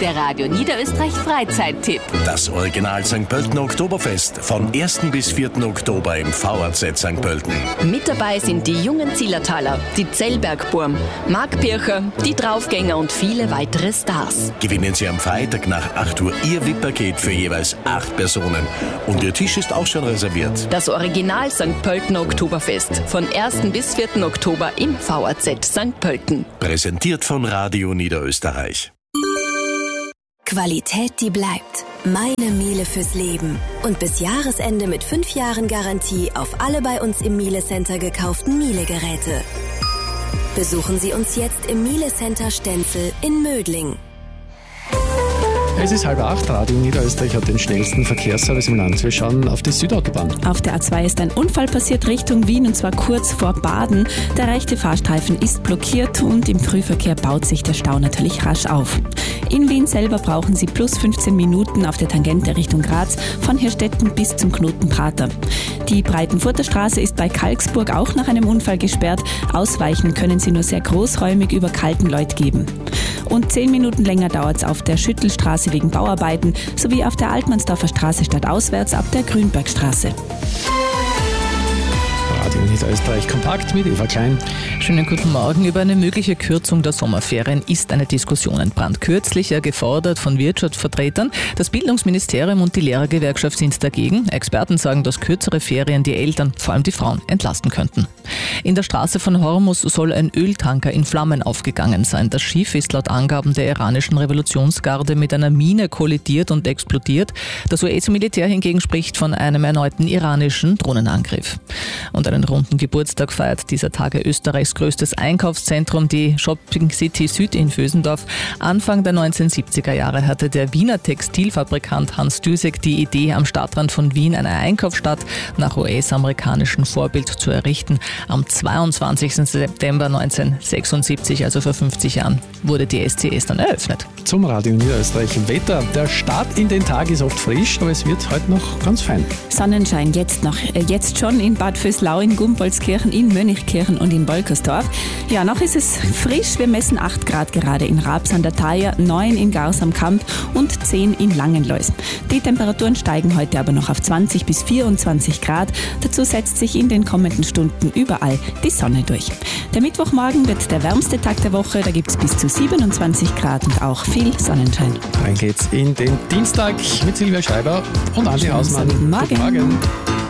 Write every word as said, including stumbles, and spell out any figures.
Der Radio Niederösterreich Freizeittipp. Das Original Sankt Pöltener Oktoberfest vom ersten bis vierten Oktober im V A Z Sankt Pölten. Mit dabei sind die jungen Zillertaler, die Zellbergburm, Marc Pircher, die Draufgänger und viele weitere Stars. Gewinnen Sie am Freitag nach acht Uhr Ihr V I P-Paket für jeweils acht Personen. Und Ihr Tisch ist auch schon reserviert. Das Original Sankt Pöltener Oktoberfest von ersten bis vierten Oktober im V A Z Sankt Pölten. Präsentiert von Radio Niederösterreich. Qualität, die bleibt. Meine Miele fürs Leben. Und bis Jahresende mit fünf Jahren Garantie auf alle bei uns im Miele Center gekauften Miele-Geräte. Besuchen Sie uns jetzt im Miele Center Stenzel in Mödling. Es ist halb acht, Radio Niederösterreich hat den schnellsten Verkehrsservice im Land. Wir schauen auf die Südautobahn. Auf der A zwei ist ein Unfall passiert Richtung Wien und zwar kurz vor Baden. Der rechte Fahrstreifen ist blockiert und im Frühverkehr baut sich der Stau natürlich rasch auf. In Wien selber brauchen Sie plus fünfzehn Minuten auf der Tangente Richtung Graz von Hirstetten bis zum Knoten Prater. Die Breitenfurter Straße ist bei Kalksburg auch nach einem Unfall gesperrt. Ausweichen können Sie nur sehr großräumig über Kaltenleuth geben. Und zehn Minuten länger dauert es auf der Schüttelstraße wegen Bauarbeiten sowie auf der Altmannsdorfer Straße stadtauswärts ab der Grünbergstraße. Radio Niederösterreich kompakt mit Eva Klein. Schönen guten Morgen. Über eine mögliche Kürzung der Sommerferien ist eine Diskussion entbrannt. Kürzlich ja gefordert von Wirtschaftsvertretern. Das Bildungsministerium und die Lehrergewerkschaft sind dagegen. Experten sagen, dass kürzere Ferien die Eltern, vor allem die Frauen, entlasten könnten. In der Straße von Hormuz soll ein Öltanker in Flammen aufgegangen sein. Das Schiff ist laut Angaben der iranischen Revolutionsgarde mit einer Mine kollidiert und explodiert. Das U S-Militär hingegen spricht von einem erneuten iranischen Drohnenangriff. Und einen runden Geburtstag feiert dieser Tage Österreichs größtes Einkaufszentrum, die Shopping City Süd in Vösendorf. Anfang der neunzehnhundertsiebziger Jahre hatte der Wiener Textilfabrikant Hans Dusek die Idee, am Stadtrand von Wien eine Einkaufsstadt nach U S-amerikanischem Vorbild zu errichten. Am zweiundzwanzigsten September neunzehnhundertsechsundsiebzig, also vor fünfzig Jahren, wurde die S C S dann eröffnet. Zum Radio Niederösterreich Wetter. Der Start in den Tag ist oft frisch, aber es wird heute noch ganz fein. Sonnenschein jetzt noch, äh, jetzt schon in Bad Vöslau, in Gumpoldskirchen, in Mönchkirchen und in Wolkersdorf. Ja, noch ist es frisch. Wir messen acht Grad gerade in Raps an der Thaya, neun in Gars am Kamp und zehn in Langenlois. Die Temperaturen steigen heute aber noch auf zwanzig bis vierundzwanzig Grad. Dazu setzt sich in den kommenden Stunden überall die Sonne durch. Der Mittwochmorgen wird der wärmste Tag der Woche. Da gibt es bis zu siebenundzwanzig Grad und auch viel Sonnenschein. Rein geht's in den Dienstag mit Silvia Schreiber und Andi Hausmann. Guten Morgen. Guten Morgen.